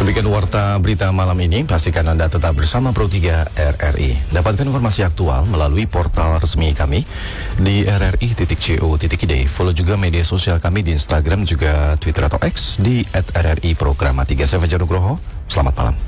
Demikian warta berita malam ini. Pastikan Anda tetap bersama Pro 3 RRI. Dapatkan informasi aktual melalui portal resmi kami di rri.co.id. Follow juga media sosial kami di Instagram juga Twitter atau X di @rri Programa 3. Saya Fajar Nugroho. Selamat malam.